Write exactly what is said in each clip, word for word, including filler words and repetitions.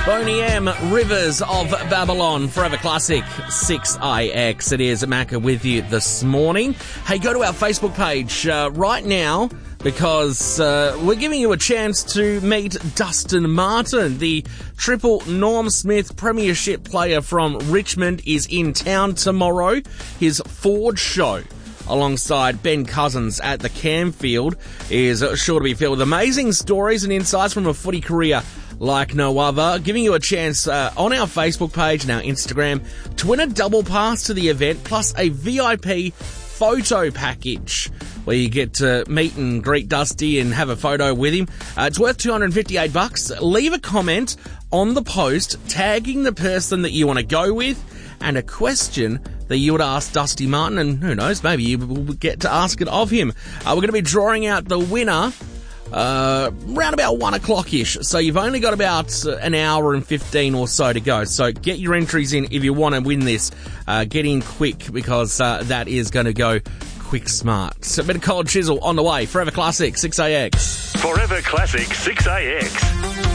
Boney M, Rivers of Babylon, Forever Classic, six I X. It is Macca with you this morning. Hey, go to our Facebook page uh, right now because uh, we're giving you a chance to meet Dustin Martin. The triple Norm Smith Premiership player from Richmond is in town tomorrow. His Ford show alongside Ben Cousins at the Camfield is sure to be filled with amazing stories and insights from a footy career like no other. Giving you a chance uh, on our Facebook page and our Instagram to win a double pass to the event plus a V I P photo package where you get to meet and greet Dusty and have a photo with him. Uh, it's worth two hundred fifty-eight bucks. Leave a comment on the post tagging the person that you want to go with and a question that you would ask Dusty Martin, and who knows, maybe you will get to ask it of him. Uh, we're going to be drawing out the winner Uh, around about one o'clock-ish. So you've only got about an hour and fifteen or so to go. So get your entries in if you want to win this. Uh, get in quick because uh, that is going to go quick smart. So a bit of Cold Chisel on the way. Forever Classic, six A X. Forever Classic, six A X.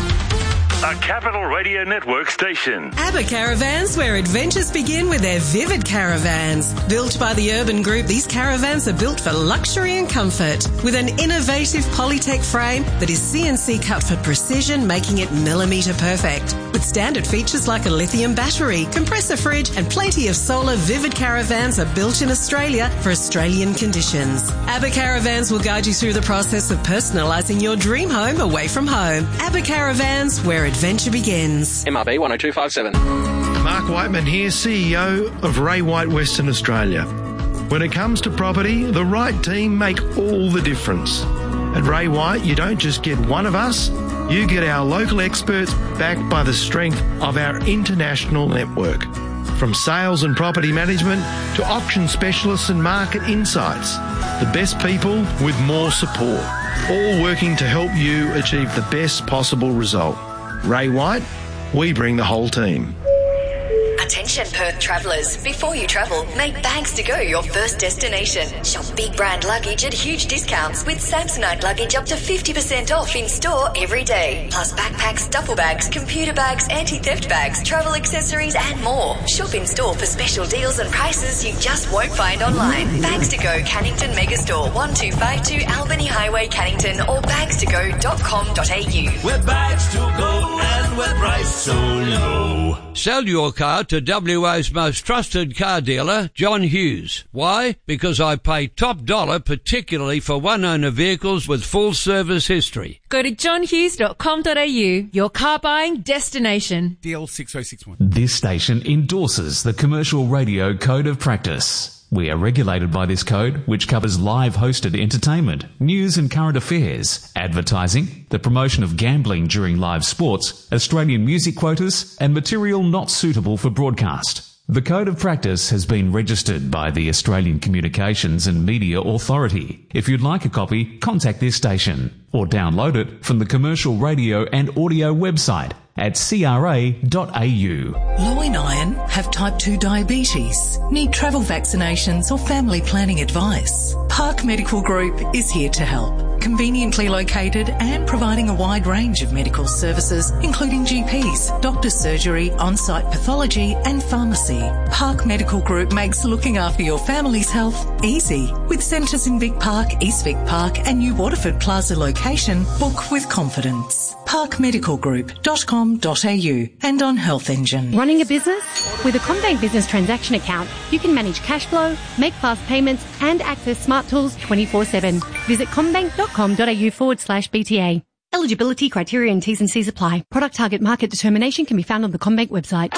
A Capital Radio Network station. ABBA Caravans, where adventures begin with their vivid caravans. Built by the Urban Group, these caravans are built for luxury and comfort. With an innovative Polytech frame that is C N C cut for precision, making it millimetre perfect. With standard features like a lithium battery, compressor fridge and plenty of solar, Vivid Caravans are built in Australia for Australian conditions. ABBA Caravans will guide you through the process of personalising your dream home away from home. ABBA Caravans, where adventure begins. M R B one oh two five seven. Mark Whiteman here, C E O of Ray White Western Australia. When it comes to property, the right team make all the difference. At Ray White, you don't just get one of us, you get our local experts backed by the strength of our international network. From sales and property management to auction specialists and market insights, the best people with more support, all working to help you achieve the best possible result. Ray White, we bring the whole team. Attention Perth travellers, before you travel, make Bags to Go your first destination. Shop big brand luggage at huge discounts with Samsonite luggage up to fifty percent off in store every day. Plus backpacks, duffel bags, computer bags, anti-theft bags, travel accessories and more. Shop in store for special deals and prices you just won't find online. Bags to Go Cannington Megastore, one two five two Albany Highway Cannington or bags to go dot com dot a u. We're Bags to Go and we're priced so low. Sell your car to W A's most trusted car dealer, John Hughes. Why? Because I pay top dollar, particularly for one-owner vehicles with full service history. Go to john hughes dot com dot a u, your car buying destination. D L six oh six one. This station endorses the Commercial Radio Code of Practice. We are regulated by this code, which covers live hosted entertainment, news and current affairs, advertising, the promotion of gambling during live sports, Australian music quotas, and material not suitable for broadcast. The Code of Practice has been registered by the Australian Communications and Media Authority. If you'd like a copy, contact this station or download it from the Commercial Radio and Audio website at c r a dot a u. Low in iron, have type two diabetes, need travel vaccinations or family planning advice. Park Medical Group is here to help. Conveniently located and providing a wide range of medical services, including G Ps, doctor's surgery, on-site pathology and pharmacy. Park Medical Group makes looking after your family's health easy. With centres in Vic Park, East Vic Park and New Waterford Plaza location, book with confidence. park medical group dot com dot a u and on Health Engine. Running a business? With a CommBank Business Transaction Account, you can manage cash flow, make fast payments and access smart tools twenty-four seven. Visit commbank dot com dot a u forward slash B T A. Eligibility, criteria and T's and C's apply. Product target market determination can be found on the CommBank website.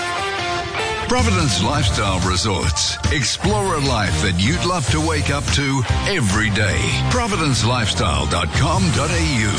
Providence Lifestyle Resorts. Explore a life that you'd love to wake up to every day. providence lifestyle dot com dot a u.